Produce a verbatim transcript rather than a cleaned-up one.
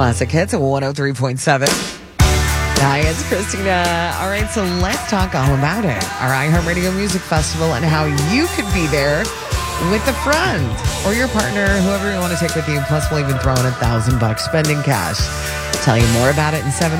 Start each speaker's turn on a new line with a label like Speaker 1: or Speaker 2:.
Speaker 1: Classic Hits at one oh three point seven. Hi, it's Christina. All right, so let's talk all about it. Our iHeartRadio Music Festival and how you could be there with a friend or your partner, whoever you want to take with you. Plus, we'll even throw in a thousand bucks spending cash. Tell you more about it in seven